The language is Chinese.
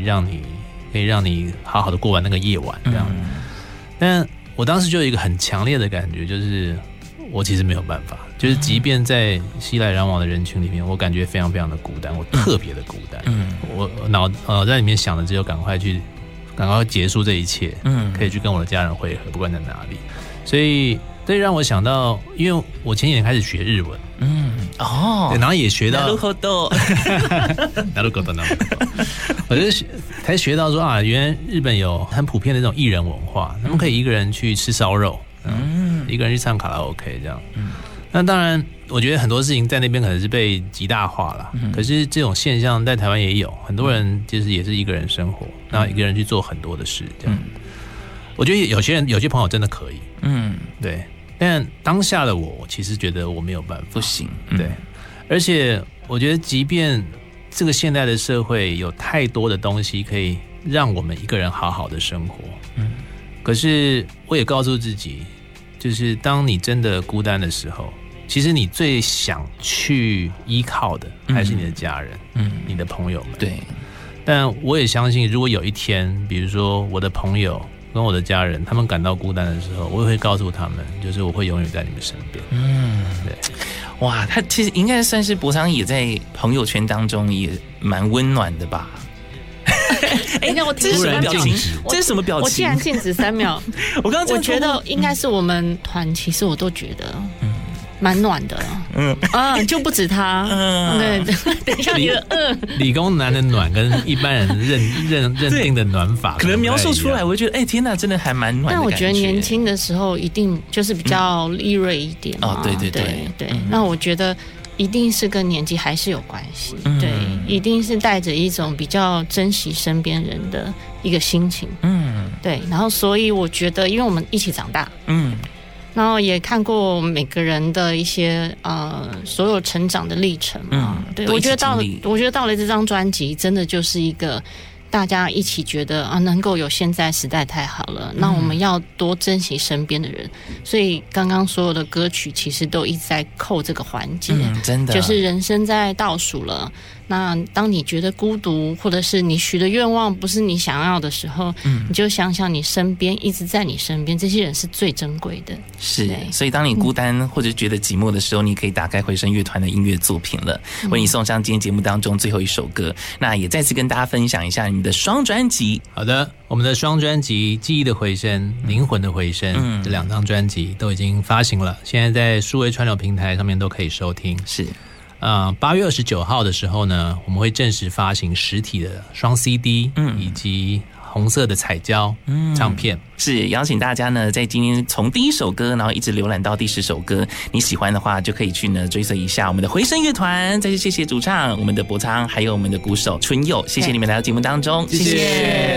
让你好好的过完那个夜晚这样。但我当时就有一个很强烈的感觉，就是我其实没有办法，就是即便在熙来攘往的人群里面，我感觉非常非常的孤单，我特别的孤单。我在里面想的只有赶快结束这一切，可以去跟我的家人会合，不管在哪里。所以这让我想到，因为我前几年开始学日文，然后也学到，我就才学到说啊，原来日本有很普遍的这种艺人文化，他们可以一个人去吃烧肉，一个人去唱卡拉 OK 这样。那当然，我觉得很多事情在那边可能是被极大化了，可是这种现象在台湾也有，很多人就是也是一个人生活，然后一个人去做很多的事这样。我觉得有些朋友真的可以，对。但当下的我其实觉得我没有办法， 不行， 对。而且我觉得，即便这个现代的社会有太多的东西可以让我们一个人好好的生活，可是我也告诉自己，就是当你真的孤单的时候，其实你最想去依靠的还是你的家人，你的朋友们。 对。 但我也相信，如果有一天，比如说我的朋友跟我的家人，他们感到孤单的时候，我也会告诉他们，就是我会永远在你们身边。对。 哇，他其实应该算是博昌也在朋友圈当中也蛮温暖的吧？这是什么表情？这是什么表情？ 我竟然静止3秒。我觉得应该是我们团，其实我都觉得，蛮暖的。就不止他。对，等一下你的理工男的暖跟一般人认定的暖法， 可能描述出来，我觉得天哪，真的还蛮暖的。 但我觉得年轻的时候一定就是比较利锐一点嘛。对。那我觉得一定是跟年纪还是有关系。对，一定是带着一种比较珍惜身边人的一个心情。对。然后所以我觉得，因为我们一起长大。然后也看过每个人的一些所有成长的历程嘛。对，我觉得到了这张专辑，真的就是一个大家一起觉得能够有现在时代太好了，那我们要多珍惜身边的人。所以刚刚所有的歌曲其实都一直在扣这个环节， 真的就是人生在倒数了。那当你觉得孤独，或者是你许的愿望不是你想要的时候，你就想想你身边一直在你身边这些人是最珍贵的。 是，所以当你孤单或者觉得寂寞的时候，你可以打开回声乐团的音乐作品了，为你送上今天节目当中最后一首歌。那也再次跟大家分享一下你们的双专辑。 好的，我们的双专辑《记忆的回声》、《灵魂的回声》这2张专辑都已经发行了，现在在数位串流平台上面都可以收听。 是。 8月29号的时候呢，我们会正式发行实体的双 CD，以及红色的彩胶唱片。 是邀请大家呢，在今天从第1首歌，然后一直浏览到第10首歌，你喜欢的话就可以去呢追随一下我们的回声乐团。再次谢谢主唱我们的博昌，还有我们的鼓手春佑，谢谢你们来到节目当中，谢谢。